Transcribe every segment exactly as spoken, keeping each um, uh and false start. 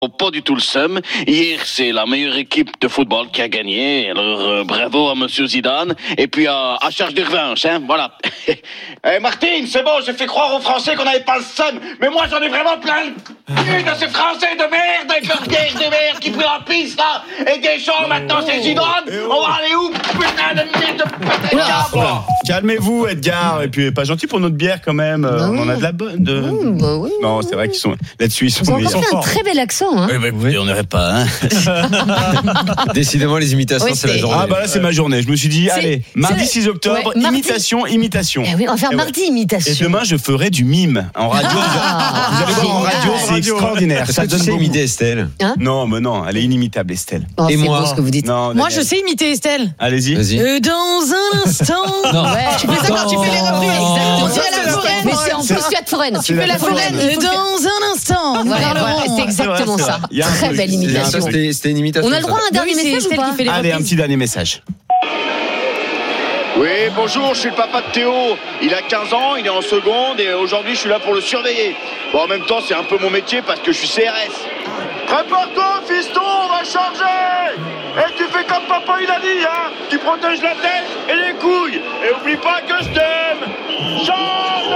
Pas du tout le seum. Hier, c'est la meilleure équipe de football qui a gagné. Alors, euh, bravo à Monsieur Zidane. Et puis, à, à charge de revanche, hein, voilà. Eh, Martine, c'est bon, j'ai fait croire aux Français qu'on n'avait pas le seum. Mais moi, j'en ai vraiment plein le cul de ces Français de merde, avec leur guerre de merde qui prit la piste, là. Et Deschamps, maintenant, c'est Zidane. On va aller où, putain de merde de putain de câble. Calmez-vous, Edgar. Et puis, pas gentil pour notre bière, quand même. Euh, on en a de la bonne. De... Mmh, bah oui, non, c'est vrai qu'ils sont là-dessus, ils sont Vous avez meilleurs. encore fait un très bel accent. Hein. Oui, bah, écoutez, on n'irait pas. Hein. Décidément, les imitations, Oui, c'est la c'est- journée. Ah, bah là, c'est ma journée. Je me suis dit, C'est- allez, c'est mardi le- six octobre, ouais, mardi. imitation, imitation. Eh oui, on va faire Et ouais. mardi imitation. Et demain, je ferai du mime en radio. Ah, vous allez voir en radio, génial. c'est extraordinaire. Est-ce Ça que tu donne sais beaucoup. imiter Estelle? Non, mais non, elle est inimitable, Estelle. Oh, Et c'est moi beau ce que vous dites. Non, Moi, Daniel. je sais imiter Estelle. Allez-y. Vas-y. Euh, dans un instant. Non. Ouais. Tu fais ça quand tu fais les revues. Exactement. On dirait la foraine. Mais c'est en plus Suade Foraine. Tu fais la foraine. Euh, Dans un instant. Nous Ouais, parlerons. ouais, c'est exactement C'est vrai, ça. c'est vrai. Il y a un Très truc, belle il y a un imitation. Ça, c'était c'était une imitation. On a le droit à un ça. dernier Oui, c'est message ou Estelle pas qui fait les Allez, un reprises. petit dernier message. Oui, bonjour, je suis le papa de Théo. Il a quinze ans, il est en seconde et aujourd'hui, je suis là pour le surveiller. Bon, en même temps, c'est un peu mon métier parce que je suis C R S. Prépare-toi, fiston, on va charger. Et tu fais comme papa, il a dit, hein. Tu protèges la tête et les couilles. Et oublie pas que je t'aime. Charge!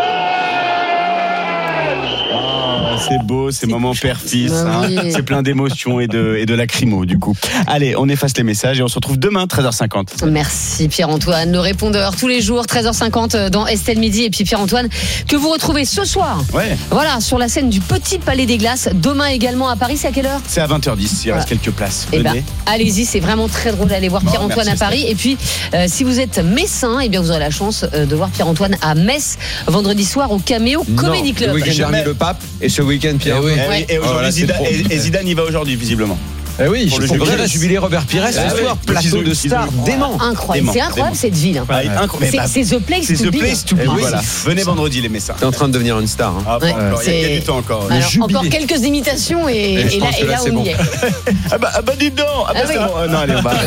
Ah, c'est beau, ces moments père-fils. Ah Hein. oui. C'est plein d'émotions et de, et de lacrymo, du coup. Allez, on efface les messages et on se retrouve demain, treize heures cinquante. Merci Pierre-Antoine, le répondeur tous les jours, treize heures cinquante dans Estelle Midi. Et puis Pierre-Antoine, que vous retrouvez ce soir. Ouais, Voilà, sur la scène du Petit Palais des Glaces. Demain également à Paris, c'est à quelle heure? c'est à vingt heures dix, il Voilà. reste quelques places. Eh ben, Venez. allez-y, c'est vraiment très drôle d'aller voir Bon, Pierre-Antoine merci, à Paris. Et puis, euh, si vous êtes messin, eh bien, vous aurez la chance euh, de voir Pierre-Antoine à Metz vendredi soir au Caméo Comedy Non, Club. le week-end Jamais. dernier, le pape. Et ce week-end, Pierre. Eh oui, Ouais. et aujourd'hui, Oh là, c'est Zidane, trop. et, et Zidane y va aujourd'hui, visiblement. Eh oui, Pour le pour jubilé. le jubilé Robert Pires Ah ce ouais. soir. Donc, Plateau ils ont- de ils stars ont- dément. Incroyable, Dément, c'est incroyable dément. cette ville. hein. Ouais, incroyable. Mais C'est bah, c'est The Place c'est to The Be. Place to be. Eh oui. Voilà. Venez vendredi, les messins. T'es en train de devenir une star. Hein. Ah, bon, Ouais, encore, il y a- il y a c'est- du temps encore. Alors, jubilé. encore quelques imitations et, Et et je là, pense que et là, là c'est on bon. y est. Ah bah, ah bah dites donc. Ah bah Ah c'est oui. bon. Euh, non, allez, on va.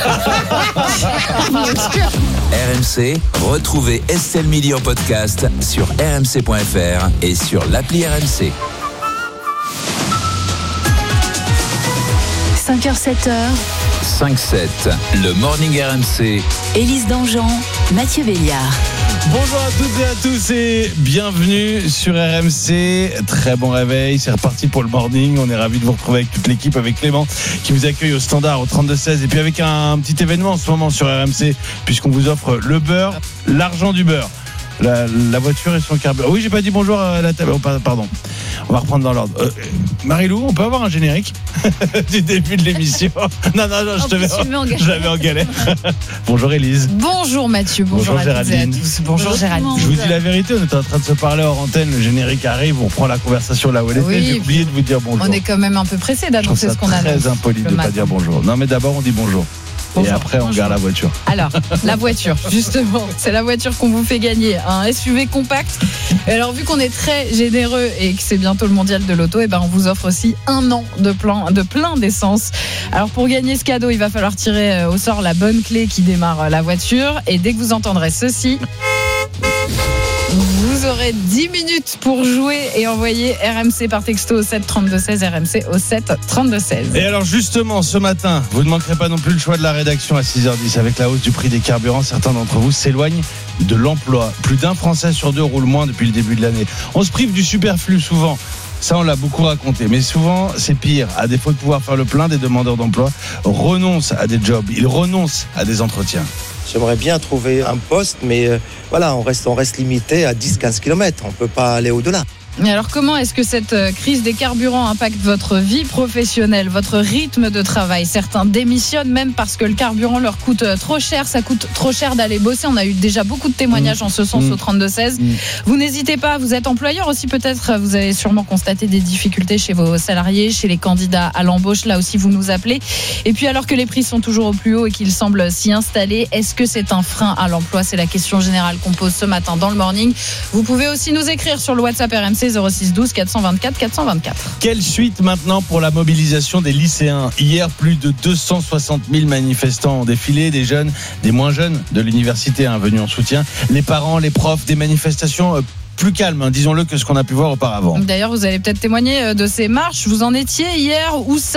R M C, retrouvez Estelle Midi en podcast sur r m c point f r et sur l'appli R M C. cinq heures sept heures, cinq sept, le Morning R M C. Élise Dangean, Mathieu Béliard. Bonjour à toutes et à tous et bienvenue sur R M C. Très bon réveil, c'est reparti pour le morning. On est ravis de vous retrouver avec toute l'équipe, avec Clément qui vous accueille au standard au trente-deux seize et puis avec un petit événement en ce moment sur R M C puisqu'on vous offre le beurre, l'argent du beurre. La, la voiture et son carburant. Oui, j'ai pas dit bonjour à la table. Oh, pardon. On va reprendre dans l'ordre. Euh, Marilou, on peut avoir un générique du début de l'émission? Non, non, non, je te mets en, je l'avais en galère. Bonjour Élise. Bonjour Mathieu, bonjour, Bonjour, à toutes et à Géraldine. tous. Bonjour Géraldine. Je vous dis la vérité, on était en train de se parler hors antenne, le générique arrive, on reprend la conversation là où elle était. Oui, J'ai oublié de vous dire bonjour. On est quand même un peu pressé Je trouve d'annoncer ça ce qu'on a. très impoli de le ne pas matin. dire bonjour. Non, mais d'abord on dit bonjour. Bonjour. Et après on Bonjour. garde la voiture. Alors, la voiture, justement, c'est la voiture qu'on vous fait gagner, un S U V compact. Et alors, vu qu'on est très généreux et que c'est bientôt le mondial de l'auto, et ben on vous offre aussi un an de plein, de plein d'essence. Alors, pour gagner ce cadeau, il va falloir tirer au sort la bonne clé qui démarre la voiture. Et dès que vous entendrez ceci, vous aurez dix minutes pour jouer et envoyer R M C par texto au sept trente-deux seize, R M C au sept trente-deux seize. Et alors justement, ce matin, vous ne manquerez pas non plus le choix de la rédaction à six heures dix. Avec la hausse du prix des carburants, certains d'entre vous s'éloignent de l'emploi. Plus d'un Français sur deux roule moins depuis le début de l'année. On se prive du superflu souvent. Ça, on l'a beaucoup raconté. Mais souvent, c'est pire. À défaut de pouvoir faire le plein, des demandeurs d'emploi renoncent à des jobs. Ils renoncent à des entretiens. J'aimerais bien trouver un poste, mais euh, voilà, on reste, on reste limité à dix à quinze kilomètres. On ne peut pas aller au-delà. Mais alors, comment est-ce que cette euh, crise des carburants impacte votre vie professionnelle, votre rythme de travail? Certains démissionnent même parce que le carburant leur coûte euh, trop cher. Ça coûte trop cher d'aller bosser. On a eu déjà beaucoup de témoignages Mmh. en ce sens Mmh. au trente-deux seize. Mmh. Vous n'hésitez pas, vous êtes employeur aussi peut-être. Vous avez sûrement constaté des difficultés chez vos salariés, chez les candidats à l'embauche. Là aussi, vous nous appelez. Et puis, alors que les prix sont toujours au plus haut et qu'ils semblent s'y installer, est-ce que c'est un frein à l'emploi? C'est la question générale qu'on pose ce matin dans le morning. Vous pouvez aussi nous écrire sur le WhatsApp R M C zéro six douze quatre cent vingt-quatre quatre cent vingt-quatre. Quelle suite maintenant pour la mobilisation des lycéens? Hier, plus de deux cent soixante mille manifestants ont défilé, des jeunes, des moins jeunes de l'université hein, venus en soutien. Les parents, les profs, des manifestations euh, plus calme, hein, disons-le, que ce qu'on a pu voir auparavant. D'ailleurs, vous allez peut-être témoigner de ces marches. Vous en étiez hier, où ça